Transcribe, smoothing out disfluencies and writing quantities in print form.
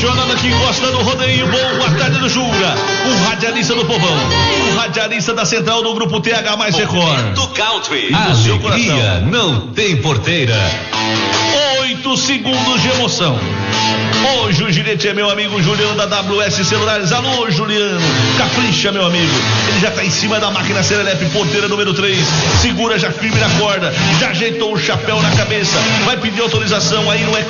apaixonada que gosta do rodeio. Boa tarde do Jura, o radialista do povão, o radialista da central do grupo TH mais Record. Do Country. Do seu coração. Não tem porteira. 8 segundos de emoção. Hoje o Gilete é meu amigo Juliano da WS Celulares. Alô, Juliano, capricha, meu amigo. Ele já tá em cima da máquina Serelepe, porteira número 3. Segura já firme na corda, já ajeitou o chapéu na cabeça. Vai pedir autorização aí no